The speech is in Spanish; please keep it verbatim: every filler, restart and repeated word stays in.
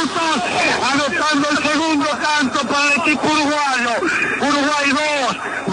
minutos, anotando el segundo tanto para el equipo uruguayo. Uruguay dos,